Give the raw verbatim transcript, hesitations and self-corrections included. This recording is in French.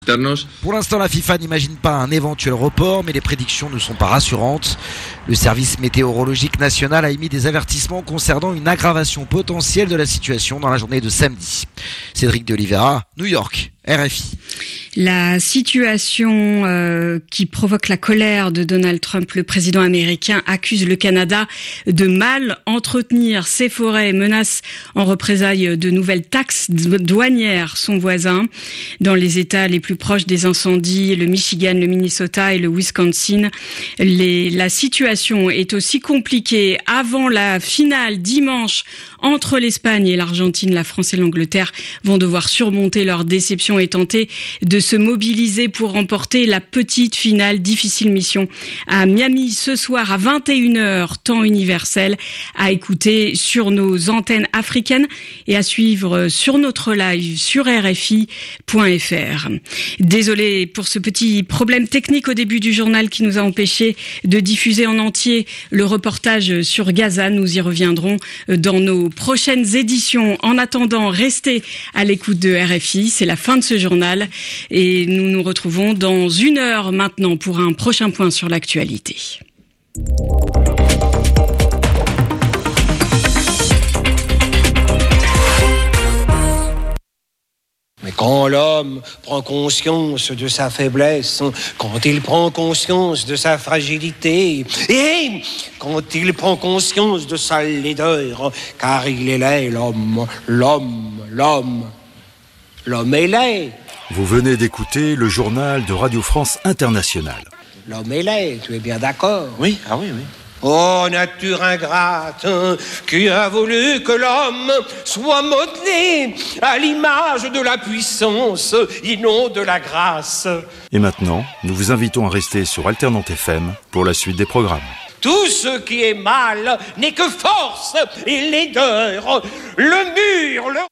Pour l'instant, la FIFA n'imagine pas un éventuel report, mais les prédictions ne sont pas rassurantes. Le service météorologique national a émis des avertissements concernant une aggravation potentielle de la situation dans la journée de samedi. Cédric de Oliveira, New York, R F I. La situation euh, qui provoque la colère de Donald Trump, le président américain, accuse le Canada de mal entretenir ses forêts, menace en représailles de nouvelles taxes douanières son voisin. Dans les États les plus proches des incendies, le Michigan, le Minnesota et le Wisconsin, les, la situation est aussi compliquée. Avant la finale dimanche entre l'Espagne et l'Argentine, la France et l'Angleterre vont devoir surmonter leur déception et tenter de se mobiliser pour remporter la petite finale. Difficile mission à Miami ce soir à vingt et une heures, temps universel, à écouter sur nos antennes africaines et à suivre sur notre live sur R F I point F R. Désolé pour ce petit problème technique au début du journal qui nous a empêché de diffuser en entier le reportage sur Gaza. Nous y reviendrons dans nos prochaines éditions. En attendant, restez à l'écoute de R F I. C'est la fin de ce journal et nous nous retrouvons dans une heure maintenant pour un prochain point sur l'actualité. Mais quand l'homme prend conscience de sa faiblesse, quand il prend conscience de sa fragilité, et quand il prend conscience de sa laideur, car il est laid, l'homme, l'homme, l'homme, l'homme est laid. Vous venez d'écouter le journal de Radio France Internationale. L'homme est laid, tu es bien d'accord? Oui, ah oui, oui. Oh, nature ingrate, qui a voulu que l'homme soit modelé à l'image de la puissance et non de la grâce. Et maintenant, nous vous invitons à rester sur Alternante F M pour la suite des programmes. Tout ce qui est mal n'est que force et laideur. Le mur, le...